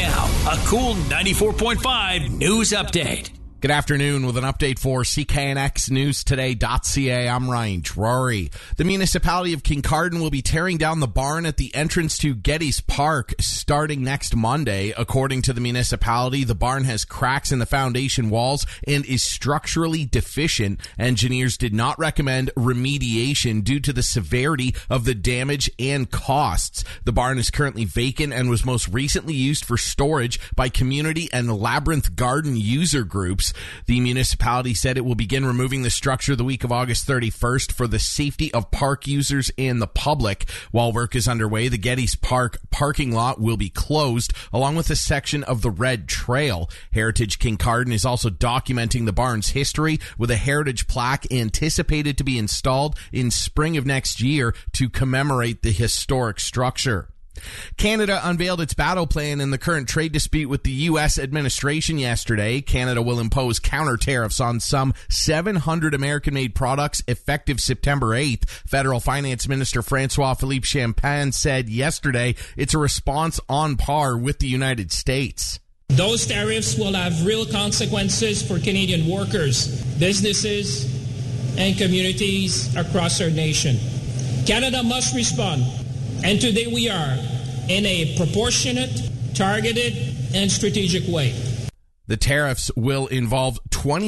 Now, a cool 94.5 news update. Good afternoon with an update for CKNXNewsToday.ca. I'm Ryan Drury. The municipality of Kincardine will be tearing down the barn at the entrance to Geddes Park starting next Monday. According to the municipality, the barn has cracks in the foundation walls and is structurally deficient. Engineers did not recommend remediation due to the severity of the damage and costs. The barn is currently vacant and was most recently used for storage by community and Labyrinth Garden user groups. The municipality said it will begin removing the structure the week of August 31st for the safety of park users and the public. While work is underway, the Geddes Park parking lot will be closed, along with a section of the Red Trail. Heritage Kincardine is also documenting the barn's history with a heritage plaque anticipated to be installed in spring of next year to commemorate the historic structure. Canada unveiled its battle plan in the current trade dispute with the U.S. administration yesterday. Canada will impose counter tariffs on some 700 American-made products effective September 8th. Federal Finance Minister François-Philippe Champagne said yesterday it's a response on par with the United States. Those tariffs will have real consequences for Canadian workers, businesses, and communities across our nation. Canada must respond, and today we are, in a proportionate, targeted, and strategic way. The tariffs will involve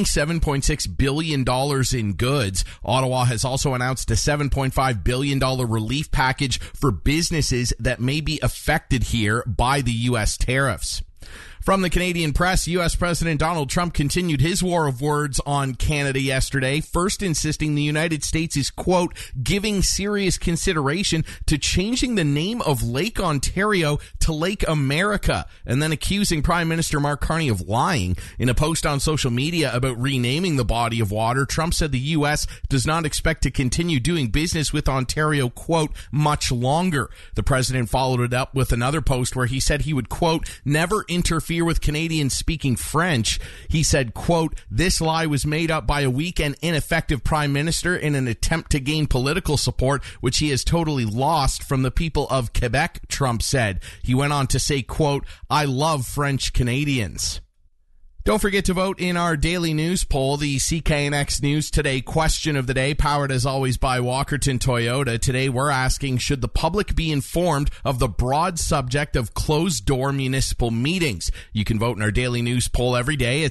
$27.6 billion in goods. Ottawa has also announced a $7.5 billion relief package for businesses that may be affected here by the U.S. tariffs. From the Canadian press, U.S. President Donald Trump continued his war of words on Canada yesterday, first insisting the United States is, quote, giving serious consideration to changing the name of Lake Ontario to Lake America, and then accusing Prime Minister Mark Carney of lying. In a post on social media about renaming the body of water, Trump said the U.S. does not expect to continue doing business with Ontario, quote, much longer. The president followed it up with another post where he said he would, quote, never interfere with Canadians speaking French. He said, quote, this lie was made up by a weak and ineffective prime minister in an attempt to gain political support, which he has totally lost from the people of Quebec, Trump said. He went on to say, quote, I love French Canadians. Don't forget to vote in our daily news poll, the CKNX News Today question of the day, powered as always by Walkerton Toyota. Today we're asking, should the public be informed of the broad subject of closed-door municipal meetings? You can vote in our daily news poll every day at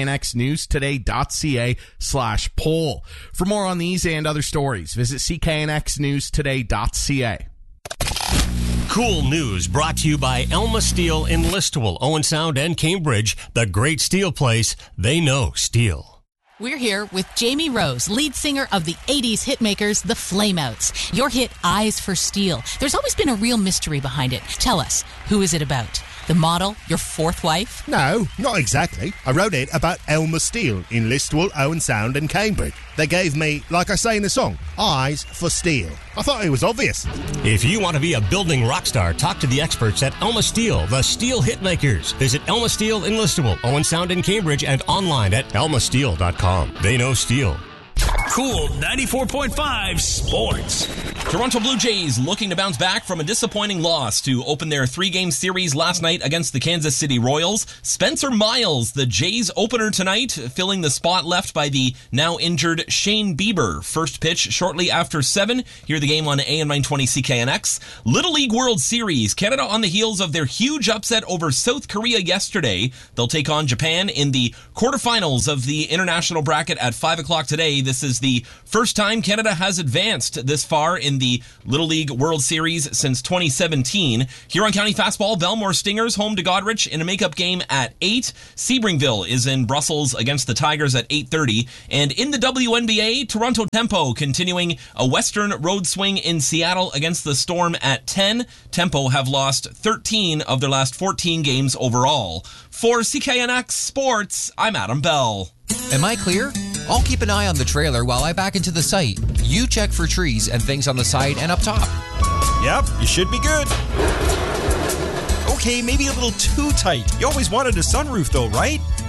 cknxnewstoday.ca/poll. For more on these and other stories, visit cknxnewstoday.ca. Cool news brought to you by Elma Steel in Listowel, Owen Sound, and Cambridge. The great steel place. They know steel. We're here with Jamie Rose, lead singer of the 80s hitmakers, the Flameouts. Your hit, Eyes for Steel. There's always been a real mystery behind it. Tell us, who is it about? The model, your fourth wife? No, not exactly. I wrote it about Elma Steel in Listowel, Owen Sound and Cambridge. They gave me, like I say in the song, eyes for steel. I thought it was obvious. If you want to be a building rock star, talk to the experts at Elma Steel, the steel hitmakers. Visit Elma Steel in Listowel, Owen Sound and Cambridge, and online at elmasteel.com. They know steel. Cool 94.5 Sports. Toronto Blue Jays looking to bounce back from a disappointing loss to open their 3-game series last night against the Kansas City Royals. Spencer Miles, the Jays opener tonight, filling the spot left by the now injured Shane Bieber. First pitch shortly after 7. Hear the game on AM 920 CKNX. Little League World Series. Canada on the heels of their huge upset over South Korea yesterday. They'll take on Japan in the quarterfinals of the international bracket at 5 o'clock today. This is the first time Canada has advanced this far in the Little League World Series since 2017. Huron County Fastball, Belmore Stingers home to Goderich in a makeup game at 8. Sebringville is in Brussels against the Tigers at 8:30. And in the WNBA, Toronto Tempo continuing a Western road swing in Seattle against the Storm at 10. Tempo have lost 13 of their last 14 games overall. For CKNX Sports, I'm Adam Bell. Am I clear? I'll keep an eye on the trailer while I back into the site. You check for trees and things on the side and up top. Yep, you should be good. Okay, maybe a little too tight. You always wanted a sunroof though, right?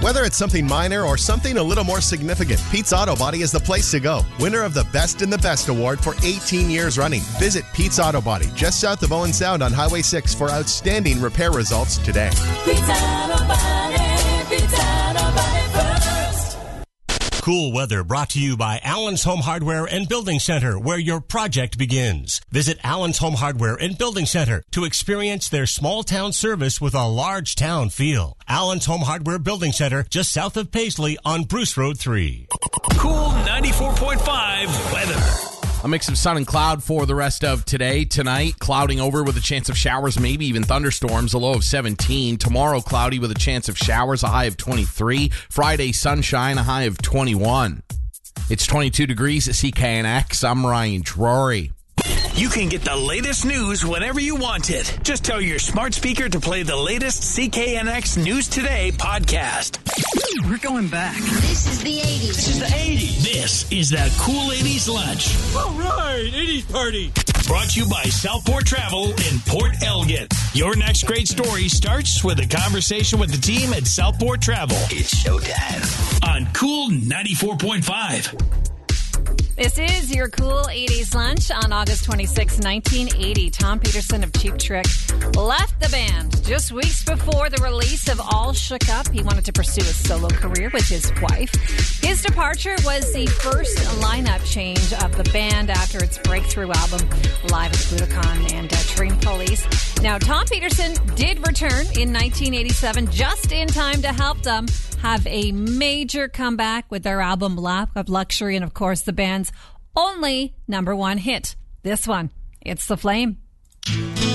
Whether it's something minor or something a little more significant, Pete's Auto Body is the place to go. Winner of the Best in the Best award for 18 years running. Visit Pete's Auto Body just south of Owen Sound on Highway 6 for outstanding repair results today. Pete's Auto Body, Pete's Auto Body first. Cool weather brought to you by Allen's Home Hardware and Building Center, where your project begins. Visit Allen's Home Hardware and Building Center to experience their small town service with a large town feel. Allen's Home Hardware Building Center, just south of Paisley on Bruce Road 3. Cool 94.5 weather. A mix of sun and cloud for the rest of today. Tonight, clouding over with a chance of showers, maybe even thunderstorms, a low of 17. Tomorrow, cloudy with a chance of showers, a high of 23. Friday, sunshine, a high of 21. It's 22 degrees at CKNX. I'm Ryan Drury. You can get the latest news whenever you want it. Just tell your smart speaker to play the latest CKNX News Today podcast. We're going back. This is the 80s. This is the 80s. This is the Cool 80s Lunch. All right, 80s party. Brought to you by Southport Travel in Port Elgin. Your next great story starts with a conversation with the team at Southport Travel. It's showtime on Cool 94.5. This is your Cool 80s Lunch on August 26, 1980. Tom Peterson of Cheap Trick left the band just weeks before the release of All Shook Up. He wanted to pursue a solo career with his wife. His departure was the first lineup change of the band after its breakthrough album, Live at Budokan and Dream Police. Now, Tom Peterson did return in 1987 just in time to help them have a major comeback with their album Lap of Luxury and, of course, the band's only #1 hit. This one, It's the Flame.